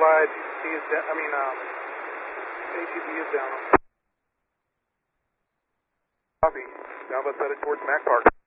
fly, GC is down, AGB is down. Copy. Now let's head towards Mac Park.